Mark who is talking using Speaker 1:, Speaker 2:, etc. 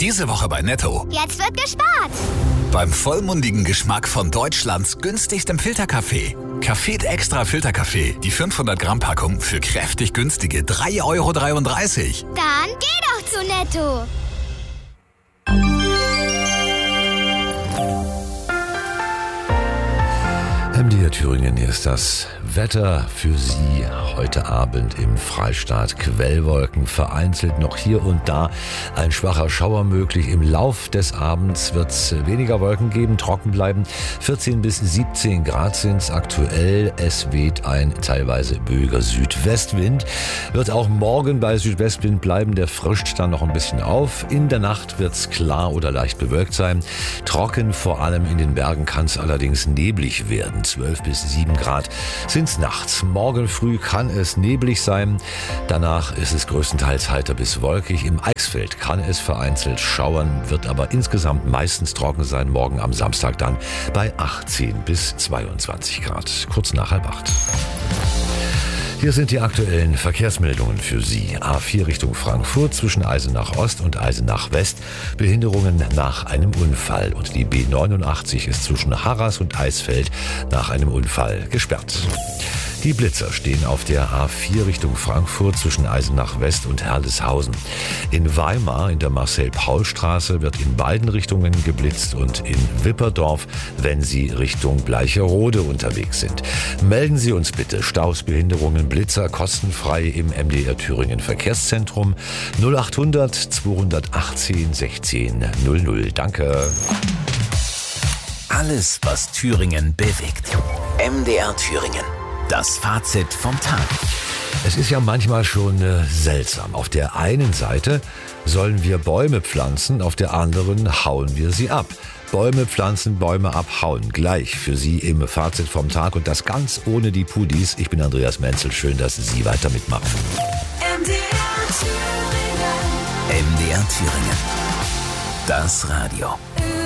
Speaker 1: Diese Woche bei Netto.
Speaker 2: Jetzt wird gespart.
Speaker 1: Beim vollmundigen Geschmack von Deutschlands günstigstem Filterkaffee. Café Extra Filterkaffee. Die 500 Gramm Packung für kräftig günstige 3,33 Euro.
Speaker 2: Dann geh doch zu Netto.
Speaker 3: MDR Thüringen, hier ist das Wetter für Sie heute Abend im Freistaat. Quellwolken, vereinzelt noch hier und da ein schwacher Schauer möglich. Im Lauf des Abends wird es weniger Wolken geben, trocken bleiben. 14 bis 17 Grad sind es aktuell. Es weht ein teilweise böiger Südwestwind. Wird auch morgen bei Südwestwind bleiben. Der frischt dann noch ein bisschen auf. In der Nacht wird es klar oder leicht bewölkt sein. Trocken, vor allem in den Bergen, kann es allerdings neblig werden. 12 bis 7 Grad sind's nachts. Morgen früh kann es neblig sein. Danach ist es größtenteils heiter bis wolkig. Im Eichsfeld kann es vereinzelt schauern, wird aber insgesamt meistens trocken sein. Morgen am Samstag dann bei 18 bis 22 Grad. Kurz nach 7:30. Hier sind die aktuellen Verkehrsmeldungen für Sie. A4 Richtung Frankfurt zwischen Eisenach Ost und Eisenach West. Behinderungen nach einem Unfall. Und die B89 ist zwischen Harras und Eisfeld nach einem Unfall gesperrt. Die Blitzer stehen auf der A4 Richtung Frankfurt zwischen Eisenach West und Herleshausen. In Weimar in der Marcel-Paul-Straße wird in beiden Richtungen geblitzt und in Wipperdorf, wenn Sie Richtung Bleicherode unterwegs sind. Melden Sie uns bitte Staus, Behinderungen, Blitzer kostenfrei im MDR Thüringen Verkehrszentrum 0800 218 16 00. Danke.
Speaker 1: Alles, was Thüringen bewegt. MDR Thüringen. Das Fazit vom Tag.
Speaker 3: Es ist ja manchmal schon seltsam. Auf der einen Seite sollen wir Bäume pflanzen, auf der anderen hauen wir sie ab. Bäume pflanzen, Bäume abhauen. Gleich für Sie im Fazit vom Tag und das ganz ohne die Pudis. Ich bin Andreas Menzel. Schön, dass Sie weiter mitmachen.
Speaker 4: MDR Thüringen.
Speaker 1: MDR Thüringen. Das Radio.